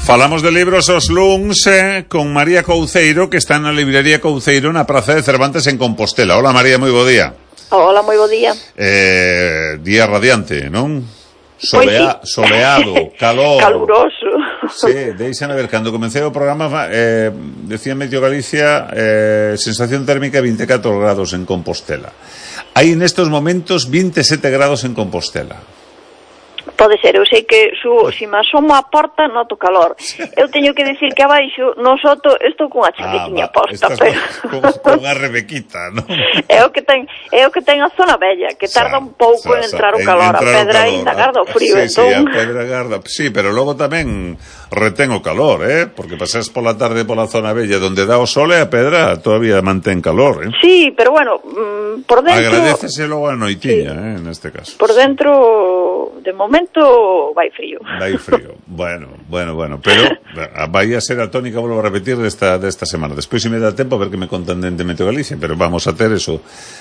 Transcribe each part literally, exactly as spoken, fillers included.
Falamos de libros os luns eh, con María Couceiro, que está na librería Couceiro na Praza de Cervantes en Compostela. Hola María, moi bo día. Hola, moi bo día. Eh, día radiante, non? Solea, Pois sí. Soleado, calor. Caluroso. Sí, deixan a ver, cando comecei o programa eh, decía Meteo Galicia eh, sensación térmica vinte e catro grados en Compostela. Hai nestos momentos vinte e sete grados en Compostela. Pode ser, eu sei que su, si me asomo á porta noto calor. Eu teño que decir que abaixo no soto estou cunha chaquetiña ah, posta, pero con, con a Rebequita, non? É o que ten, é o que ten a zona bella, que tarda un pouco sa, en entrar sa, o calor, en a pedra aínda garda o frío, sí, entón. Sí, a pedra garda, sí, pero logo tamén retén o calor, eh? Porque pasas pola tarde pola zona bella onde dá o sol e a pedra todavía mantén calor, eh? Sí, pero bueno, por dentro agradécese logo a noitiña, sí. eh, neste caso. Por dentro de momento vai frío. Vai frío. Bueno, bueno, bueno, pero vai a ser a tónica, volvo a repetir, desta, desta semana. Despois, se me dá tempo, a ver que me contan de Meteo Galicia, pero vamos a ter eso.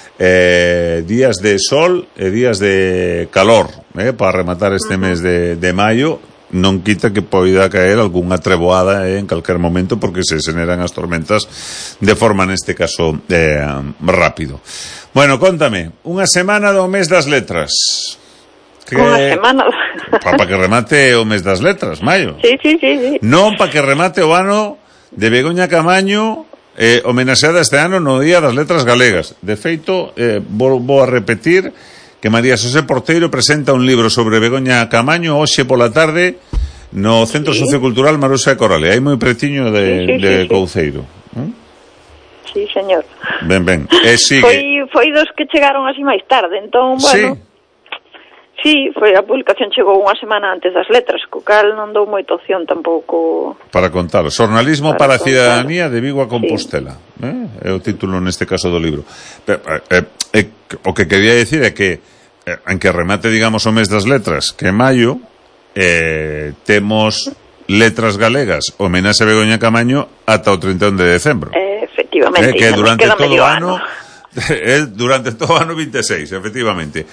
Eh, días de sol e días de calor, eh, para rematar este mes de, de maio. Non quita que poida caer algunha treboada eh, en calquer momento, porque se generan as tormentas de forma, neste caso, eh, rápido. Bueno, contame, unha semana do mes das letras. Que... Unha semana para pa que remate o mes das letras, maio. Sí, sí, sí, sí. Non para que remate o ano de Begoña Camaño, eh, homenaxeada este ano no Día das Letras Galegas. De feito, eh, vou, vou a repetir que María Xosé Porteiro presenta un libro sobre Begoña Camaño hoxe pola tarde no Centro sí. Sociocultural Maruxa de Corrale, aí moi pretiño de, sí, sí, de sí, Couceiro. ¿Mm? Sí, señor. Ben, ben. E sigue. Foi, foi dos que chegaron así máis tarde, entón, bueno... Sí. Sí, foi a publicación chegou unha semana antes das letras, co cal non dou moita opción tampouco para contalo. Xornalismo para, para a cidadanía de Vigo a Compostela, sí. eh? É o título neste caso do libro. Pero, eh, eh, o que quería decir é que eh, en que remate, digamos, o mes das letras, que en maio eh, temos letras galegas homenaxe a Begoña Camaño ata o trinta e un de decembro. Eh, efectivamente, eh, que durante todo o ano, ano. eh, durante todo o ano vinte e seis, efectivamente.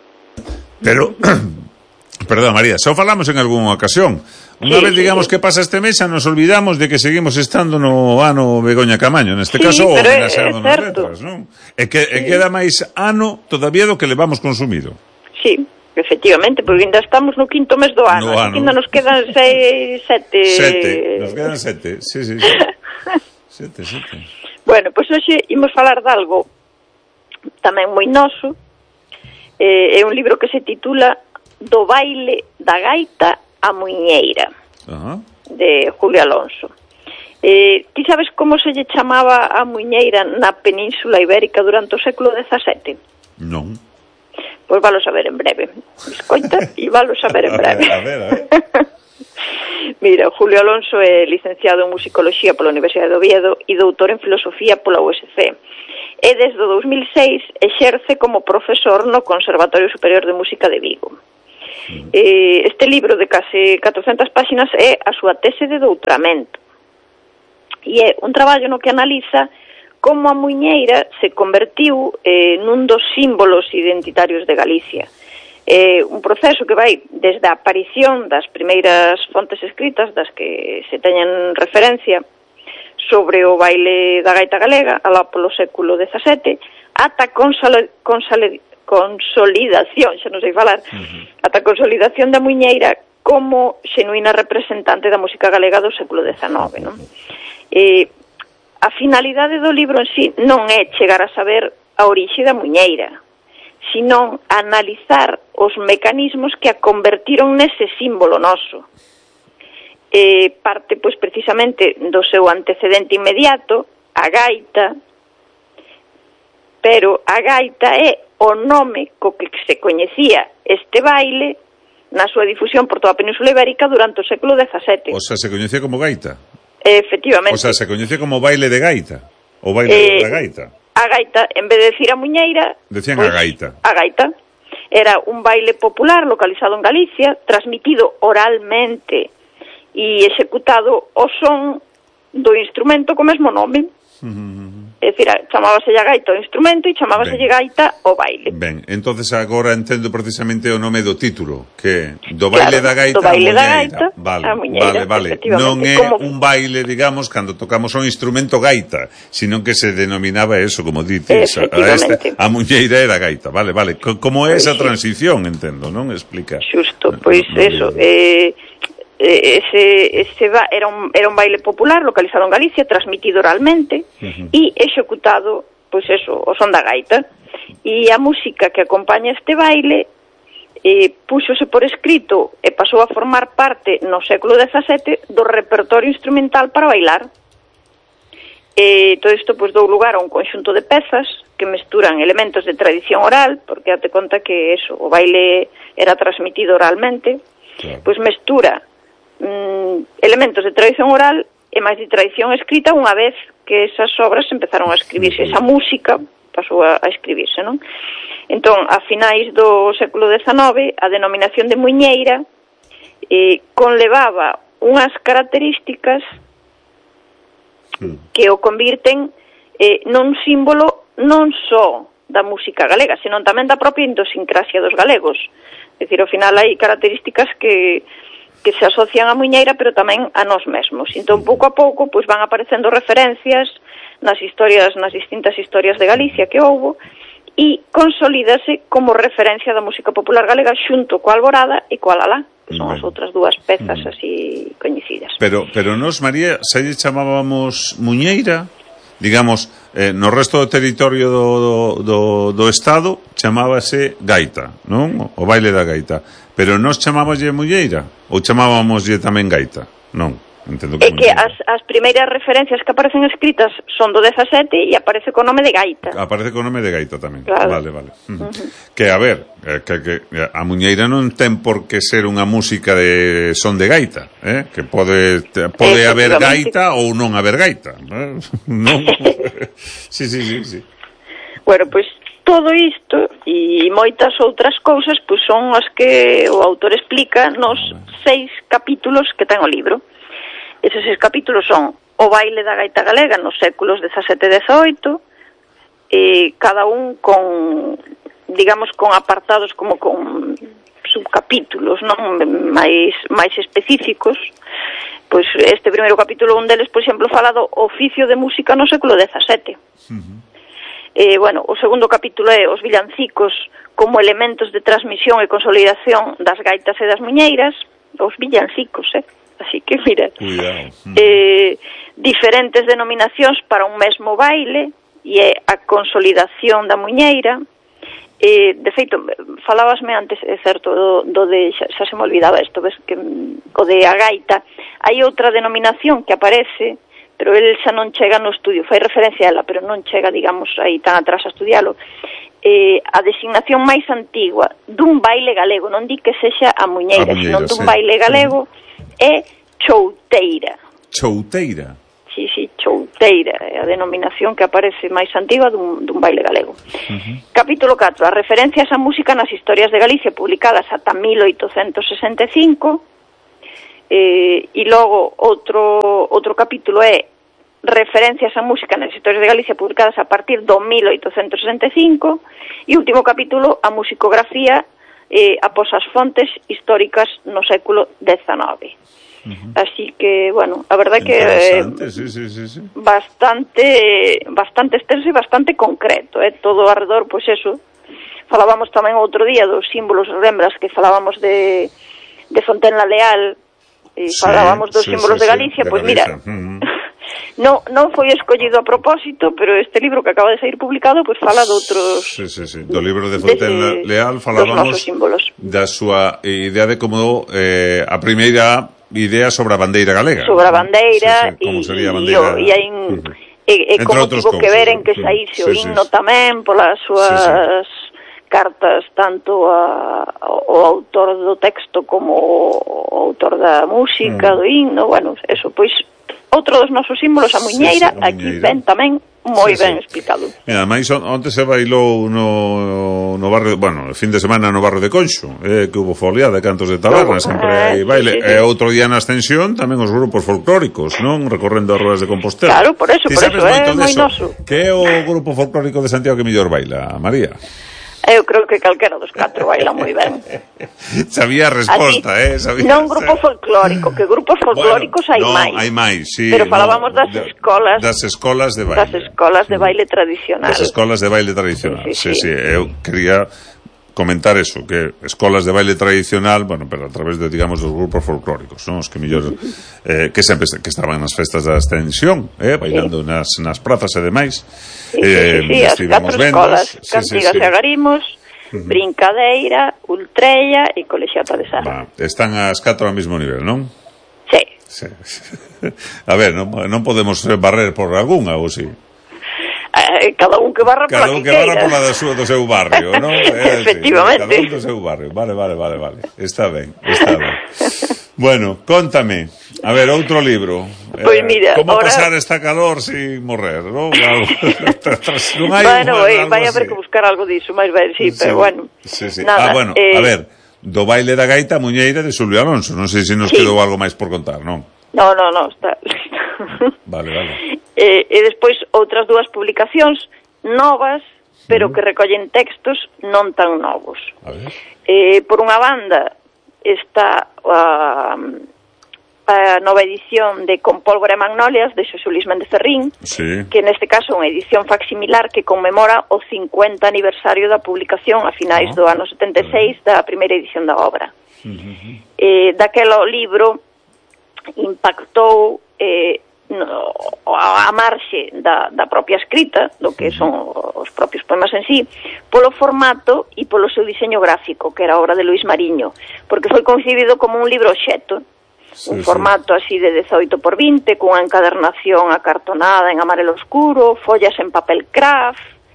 Pero, perdón María, só falamos en algunha ocasión. Unha sí, vez digamos sí, sí. que pasa este mes, xa nos olvidamos de que seguimos estando no ano Begoña Camaño, neste sí, caso o homenaxeado nas letras, non? E que sí. e queda máis ano todavía do que levamos consumido. Sí, efectivamente, porque ainda estamos no quinto mes do ano, no ano. Ainda nos quedan seis, sete... Sete, nos quedan sete, sí, sí, sí. sete, sete. Bueno, pois pues hoxe imos falar de algo tamén moi noso. Eh, é un libro que se titula Do baile da gaita a muiñeira, uh-huh. de Julio Alonso. Eh, ti sabes como se lle chamaba a muiñeira na Península Ibérica durante o século dezasete? Non. Pois valo saber en breve. Escoita, e valo saber en breve. A ver, a ver. Mira, Julio Alonso é licenciado en Musicoloxía pola Universidade de Oviedo e doutor en Filosofía pola U S C. E desde o dos mil seis exerce como profesor no Conservatorio Superior de Música de Vigo. Mm. Eh, este libro de case catrocentas páxinas é a súa tese de doutoramento. E é un traballo no que analiza como a muiñeira se convertiu eh, nun dos símbolos identitarios de Galicia. É un proceso que vai desde a aparición das primeiras fontes escritas, das que se teñen referencia, sobre o baile da gaita galega, alá polo século dezasete, ata console, console, consolidación, xa non sei falar, uh-huh. ata consolidación da muiñeira como xenuína representante da música galega do século dezenove, non? Eh, a finalidade do libro en sí non é chegar a saber a orixe da muiñeira, sino analizar os mecanismos que a convertiron nese símbolo noso. Eh, parte, pois, precisamente do seu antecedente inmediato, a gaita, pero a gaita é o nome co que se coñecía este baile na súa difusión por toda a Península Ibérica durante o século dezasete. O sea, se coñecía como gaita? Eh, efectivamente. O sea, se coñecía como baile de gaita? O baile eh, da gaita? A gaita, en vez de decir a muiñeira... Decían pues, a gaita. A gaita. Era un baile popular localizado en Galicia, transmitido oralmente e executado o son do instrumento co mesmo nome. Uh-huh. É dicir, chamábase a gaita o instrumento e chamábase a gaita o baile. Ben, entonces agora entendo precisamente o nome do título, que do baile claro, da gaita do baile a da muñeira. gaita vale, a muñeira, vale, vale. Non é como... un baile, digamos, cando tocamos un instrumento gaita, sino que se denominaba eso, como dices, a, esta, a muñeira era gaita. Vale, vale. Como é esa transición, entendo, non? Explica. Xusto, pois no, no, eso, eh... ese, ese ba, era, un, era un baile popular localizado en Galicia, transmitido oralmente uh-huh. e executado, pois eso, o son da gaita. E a música que acompaña este baile eh, púxose por escrito e pasou a formar parte no século dezasete do repertorio instrumental para bailar. E todo isto pois dou lugar a un conxunto de pezas que mesturan elementos de tradición oral, porque date conta que eso, o baile era transmitido oralmente, claro. Pois mestura elementos de tradición oral e máis de tradición escrita unha vez que esas obras empezaron a escribirse, esa música pasou a, a escribirse, non? Entón, a finais do século dezanove, a denominación de muñeira eh, conlevaba unhas características que o convirten eh, nun símbolo non só da música galega, senón tamén da propia idiosincrasia dos galegos. É dicir, ao final hai características que que se asocian á muñeira, pero tamén a nós mesmos. Entón, pouco a pouco, pois van aparecendo referencias nas historias, nas distintas historias de Galicia que houbo, e consolídase como referencia da música popular galega xunto coa Alborada e coa Lalá, que son as outras dúas pezas así coñecidas. Pero, pero nos, María, se lle chamábamos muñeira, digamos, eh, no resto do territorio do, do, do, do Estado chamábase gaita, non? O baile da gaita. Pero nós chamábaslle mulleira ou chamábamoslle tamén gaita? Non, entendo que... É que as, as primeiras referencias que aparecen escritas son do dezasete e aparece co nome de gaita. Aparece co nome de gaita tamén. Claro. Vale, vale. Uh-huh. Uh-huh. Que, a ver, que, que a muñeira non ten por que ser unha música de son de gaita, eh? Que pode pode haber gaita ou non haber gaita. Eh? Non? sí, sí, sí, sí. Bueno, pois pues, todo isto e moitas outras cousas pois son as que o autor explica nos seis capítulos que ten o libro. Eses seis capítulos son o baile da gaita galega nos séculos dezasete e dezaoito, e cada un con, digamos, con apartados como con subcapítulos, non máis máis específicos. Pois este primeiro capítulo, un deles, por exemplo, fala do oficio de música no século dezasete. Uh-huh. Eh, bueno, o segundo capítulo é os villancicos como elementos de transmisión e consolidación das gaitas e das muñeiras, os villancicos, eh? Así que, mira, mm. eh, diferentes denominacións para un mesmo baile e é a consolidación da muñeira. Eh, de feito, falábasme antes, é certo, do, do de, xa, xa se me olvidaba isto, ves, que o de a gaita, hai outra denominación que aparece, pero el xa non chega no estudio, fai referencia a ela, pero non chega, digamos, aí tan atrás a estudialo. Eh, a designación máis antigua dun baile galego, non di que sexa a muñeira, senón dun sí. baile galego, é chouteira. Chouteira? Sí, sí, chouteira, é a denominación que aparece máis antigua dun, dun baile galego. Uh-huh. Capítulo catro, as referencias á música nas historias de Galicia publicadas ata mil oitocentos sesenta e cinco. Eh, e logo outro outro capítulo é referencias á música nas historias de Galicia publicadas a partir do mil oitocentos sesenta e cinco, e último capítulo a musicografía eh, após as fontes históricas no século dezanove. Uh-huh. Así que, bueno, a verdade que é eh, sí, sí, sí, sí. bastante bastante extenso e bastante concreto, eh, todo alrededor, pois eso. Falábamos tamén outro día dos símbolos, lembras que falábamos de de Fontenla Leal, e sí, falábamos dos sí, símbolos sí, de Galicia, sí, pois pues mira, uh-huh. non, non foi escollido a propósito, pero este libro que acaba de sair publicado, pois pues fala de outros... Sí, sí, sí, do libro de Fontenla Leal falábamos da súa idea de como eh, a primeira idea sobre a bandeira galega. Sobre a bandeira, sí, sí, como sería a bandeira... E hai uh-huh. e, e como tivo que ver en que saíse o himno sí, sí. tamén polas súas... Sí, sí. cartas tanto a, ao autor do texto como ao autor da música, mm. do himno, bueno, eso, pois outro dos nosos símbolos, a muñeira, sí, sí, a aquí muñeira. Ven tamén moi sí, ben sí. explicado. Mira, máis onte se bailou no, no barrio, bueno, el fin de semana no barrio de Conxo, eh, que hubo foliada de cantos de taberna, sempre hai baile, sí, sí, sí. E outro día na Ascensión tamén os grupos folclóricos, non? Recorrendo as ruas de Compostela. Claro, por eso, por eso, é moi noso. Que é o grupo folclórico de Santiago que mellor baila, María? Eu creo que calquera dos catro baila moi ben. Sabía a resposta, así, eh? Sabía, non grupo folclórico, que grupos folclóricos bueno, hai no, máis. hai máis, sí. Pero falábamos no, das de, escolas... Das escolas de baile. Das escolas de baile tradicional. Das escolas de baile tradicional, sí, sí, sí. sí. sí. Eu quería comentar eso, que escolas de baile tradicional, bueno, pero a través de, digamos, dos grupos folclóricos, non? Os que mellor, eh, que sempre que estaban nas festas da Ascensión, eh, bailando sí. nas, nas prazas e demais. Sí, eh, sí, sí, as catro escolas, sí, Cantigas sí, sí. e Agarimos, uh-huh. Brincadeira, Ultrella e Colexiata de Sar. Va, están as catro ao mesmo nivel, non? Sí. sí. A ver, non, non podemos barrer por algunha, ou si? Sí? Eh, cada un que barra cada pola un que, que barra pola do seu, do seu barrio, non? Eh, Efectivamente. Cada un do seu barrio. Vale, vale, vale, vale. Está ben, está ben. Bueno, contame. A ver, outro libro. Pois mira, como ahora... pasar esta calor sin morrer, non? non hai bueno, un, vai haber que buscar algo diso, máis ben, sí, sí, pero bueno. Sí, sí. Nada, ah, bueno, eh... a ver, do baile da gaita Muñeira de Xulio Alonso. Non sei se nos sí. quedou algo máis por contar, non? No, no, no, está... vale, vale. Eh, e despois outras dúas publicacións novas, pero uh-huh. que recollen textos non tan novos. A ver. Eh, por unha banda está a, a nova edición de Con pólvora e magnolias de Xosé Luis Méndez Ferrín, sí. que neste caso é unha edición facsimilar que conmemora o cincuenta aniversario da publicación a finais uh-huh. do ano setenta e seis da primeira edición da obra. Uh-huh. Eh, daquela o libro impactou eh, no, a marxe da, da propia escrita, do que son os propios poemas en sí, polo formato e polo seu diseño gráfico, que era a obra de Luis Mariño, porque foi concibido como un libro obxecto, sí, un formato sí. así de dezoito por vinte, cunha encadernación acartonada en amarelo oscuro, follas en papel craft,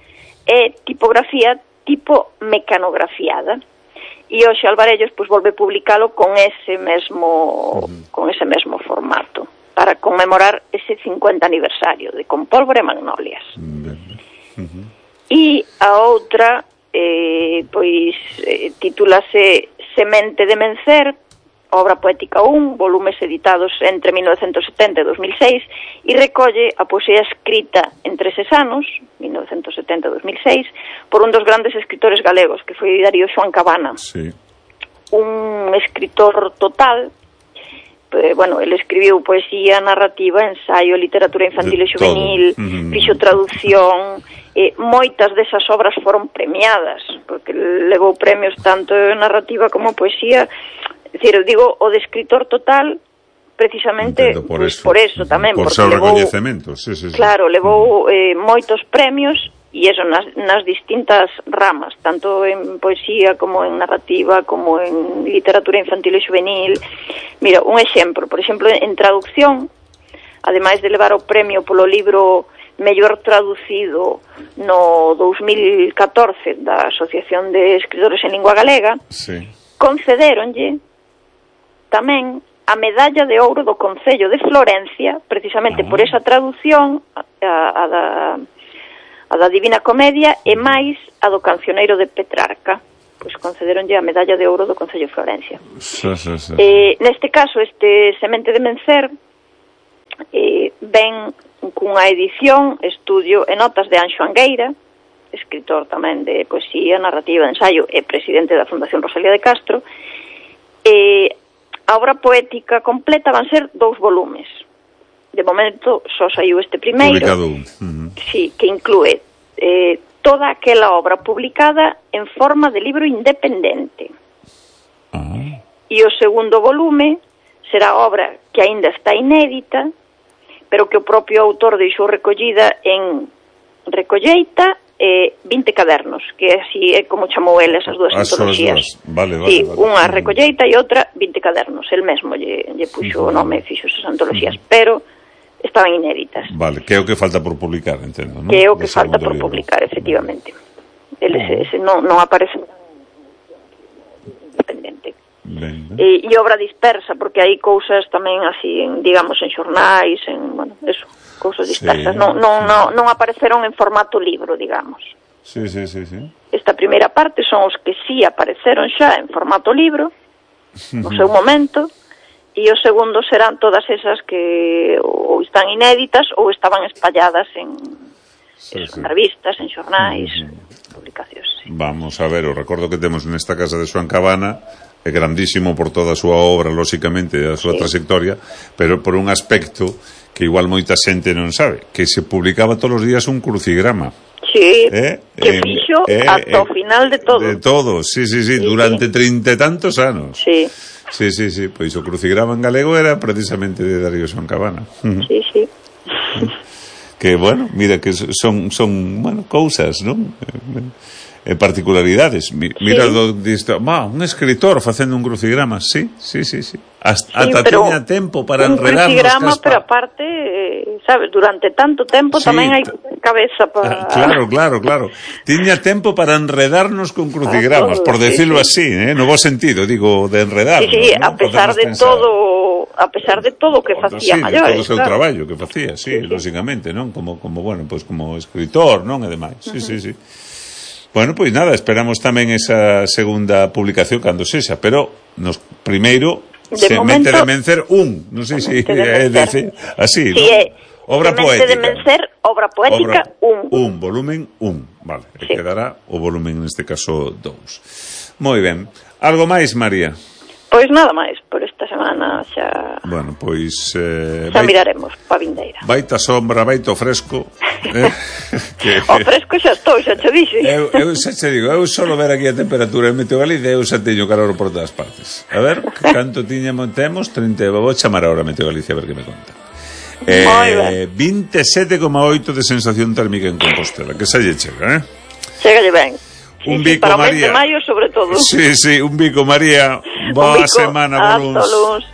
e tipografía tipo mecanografiada. E hoxe Alvarellos pois volve publicalo con ese mesmo uh-huh. con ese mesmo formato para conmemorar ese cincuenta aniversario de Con pólvora e magnolias. Uh-huh. E a outra eh, pois eh, titúlase Semente de Mencer, obra poética un, volumes editados entre mil novecentos setenta e dos mil seis, e recolle a poesía escrita entre eses anos, mil novecentos setenta e dos mil seis, por un dos grandes escritores galegos, que foi Darío Xoán Cabana. Sí. Un escritor total, eh, bueno, ele escribiu poesía, narrativa, ensaio, literatura infantil e juvenil, mm-hmm. fixo traducción, eh, moitas desas obras foron premiadas, porque levou premios tanto en narrativa como poesía. É dicir, eu digo o de escritor total precisamente Entendo, por, pues, eso. por eso tamén, por porque seu levou, recoñecemento, sí, sí, sí. Claro, levou eh, moitos premios e eso nas, nas distintas ramas, tanto en poesía como en narrativa, como en literatura infantil e juvenil. Mira, un exemplo, por exemplo, en traducción, ademais de levar o premio polo libro mellor traducido no dous mil catorce da Asociación de Escritores en Lingua Galega, sí. concedéronlle tamén a medalla de ouro do Concello de Florencia, precisamente ah. por esa traducción, a, a, da, a da Divina Comedia, e máis a do Cancioneiro de Petrarca. Pois concederonlle a medalla de ouro do Concello de Florencia. Sí, sí, sí. Eh, neste caso, este Semente de Mencer eh, ven cunha edición, estudio e notas de Anxo Angueira, escritor tamén de poesía, narrativa, ensaio e presidente da Fundación Rosalía de Castro. Eh, a obra poética completa van ser dous volumes. De momento só saiu este primeiro, uh-huh. sí, que inclúe eh, toda aquela obra publicada en forma de libro independente. Uh-huh. E o segundo volume será obra que aínda está inédita, pero que o propio autor deixou recollida en recolleita e vinte cadernos, que así é como chamou ele esas dúas antologías. Vale, vale, sí, vale. Unha recolleita e outra vinte cadernos. El mesmo lle, lle puxo uh-huh. o nome e fixo esas antologías, uh-huh. pero estaban inéditas. Vale, que é o que falta por publicar, entendo, non? Que é o que falta por libro. publicar, efectivamente. Ele uh-huh. se, se non, non aparece independente. Ben, ben. E, e obra dispersa, porque hai cousas tamén así, en, digamos, en xornais, en, bueno, eso, cousas dispersas. Sí, non, non, sí. non, non apareceron en formato libro, digamos. Sí, sí, sí, sí. Esta primeira parte son os que sí apareceron xa en formato libro, no seu momento, e o segundo serán todas esas que ou están inéditas ou estaban espalladas en, sí, eso, sí. en revistas, en xornais, uh-huh. publicacións. Sí. Vamos a ver, o recordo que temos nesta casa de Xoán Cabana é grandísimo por toda a súa obra, lóxicamente, a súa sí. trayectoria, pero por un aspecto que igual moita xente non sabe, que se publicaba todos os días un crucigrama. Sí, eh, que eh, fixo eh, ata o final de todo. De todo, sí, sí, sí, sí durante trinta e tantos anos. Sí. Sí, sí, sí, pois o crucigrama en galego era precisamente de Darío Xoán Cabana. Sí, sí. Que, bueno, mira que son, son bueno, cousas, non? Eh, particularidades. Mira, sí. disto, ma, un escritor facendo un crucigrama, sí, sí, sí, sí. Hasta, sí, ata tiña tempo para enredarnos. Un crucigrama, pero aparte, eh, sabes, durante tanto tempo sí, tamén hai cabeza para... Claro, claro, claro. Tiña tempo para enredarnos con crucigramas, todo, por decirlo sí, así, eh, no bo sentido, digo, de enredarnos. Sí, sí, ¿no? a pesar de pensar. todo, a pesar de todo que facía sí, maiores. todo o seu claro. traballo que facía, sí, sí, sí. lógicamente, non? Como, como, bueno, pues como escritor, non? E demais, sí, uh-huh. sí, sí. Bueno, pois nada, esperamos tamén esa segunda publicación cando sexa, pero nos primeiro de se momento, mete de mencer un, non sei se é de, así, sí, ¿no? É, obra poética. de mencer, obra poética obra, un. Un, volumen un, vale, sí. E quedará o volumen neste caso dous. Moi ben. Algo máis, María? Pois nada máis, por esta semana xa... Bueno, pois... Eh, xa vai, miraremos pa vindeira. Baita sombra, baita fresco. Eh, que... O fresco xa estou, xa te dixe. Eu, eu xa te digo, eu solo ver aquí a temperatura en Meteo Galicia, eu xa teño calor por todas partes. A ver, canto tiñamos, temos? trinta, vou chamar ahora a Meteo Galicia a ver que me conta. Eh, vinte e sete coma oito de sensación térmica en Compostela, que xa lle chega, eh? Chegalle ben. Un sí, bico, sí, para María. Para o mes de maio, sobre todo. Sí, sí, un bico, María. Boa semana, Hasta luns.